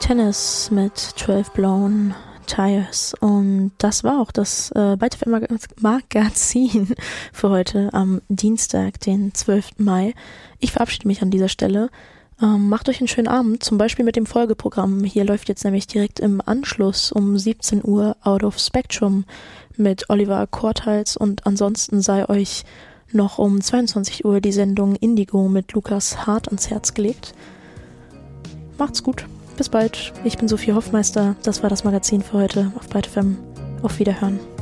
Tennis mit 12 Blown Tires. Und das war auch das Byte FM Magazin für heute am Dienstag, den 12. Mai. Ich verabschiede mich an dieser Stelle. Macht euch einen schönen Abend, zum Beispiel mit dem Folgeprogramm. Hier läuft jetzt nämlich direkt im Anschluss um 17 Uhr Out of Spectrum mit Oliver Korthals und ansonsten sei euch noch um 22 Uhr die Sendung Indigo mit Lukas Hart ans Herz gelegt. Macht's gut. Bis bald. Ich bin Sophie Hoffmeister. Das war das Magazin für heute auf Byte FM. Auf Wiederhören.